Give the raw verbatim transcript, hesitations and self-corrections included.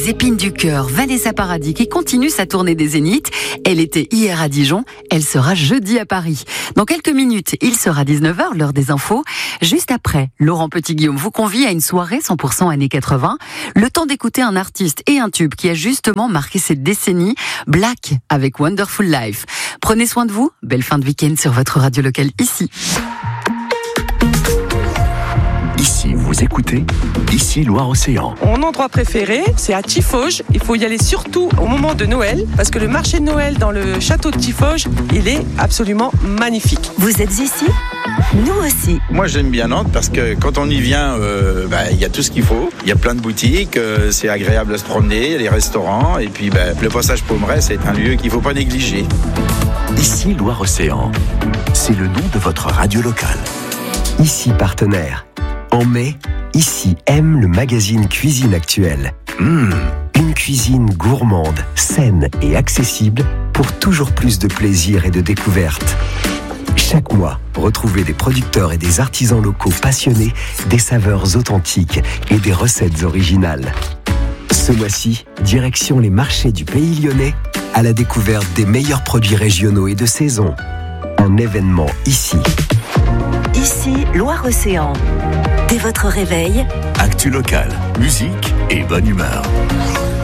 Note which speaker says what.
Speaker 1: Épines du cœur, Vanessa Paradis qui continue sa tournée des Zéniths. Elle était hier à Dijon, elle sera jeudi à Paris. Dans quelques minutes, il sera dix-neuf heures, l'heure des infos. Juste après, Laurent Petit-Guillaume vous convie à une soirée cent pour cent années quatre-vingts. Le temps d'écouter un artiste et un tube qui a justement marqué cette décennie, Black avec Wonderful Life. Prenez soin de vous, belle fin de week-end sur votre radio locale ici.
Speaker 2: Ici, vous écoutez Ici Loire-Océan.
Speaker 3: Mon endroit préféré, c'est à Tiffauges. Il faut y aller surtout au moment de Noël, parce que le marché de Noël dans le château de Tiffauges, il est absolument magnifique.
Speaker 4: Vous êtes ici ? Nous aussi.
Speaker 5: Moi, j'aime bien Nantes parce que quand on y vient, euh, bah, y a tout ce qu'il faut. Il y a plein de boutiques, euh, c'est agréable à se promener, il y a les restaurants, et puis bah, le passage Pommeraye, c'est un lieu qu'il ne faut pas négliger.
Speaker 2: Ici Loire-Océan, c'est le nom de votre radio locale.
Speaker 6: Ici partenaire. En mai, Ici aime le magazine Cuisine Actuelle. Mmh, une cuisine gourmande, saine et accessible pour toujours plus de plaisir et de découverte. Chaque mois, retrouvez des producteurs et des artisans locaux passionnés, des saveurs authentiques et des recettes originales. Ce mois-ci, direction les marchés du Pays Lyonnais à la découverte des meilleurs produits régionaux et de saison. Un événement ici.
Speaker 4: Ici, Loire-Océan. Dès votre réveil,
Speaker 2: actu local, musique et bonne humeur.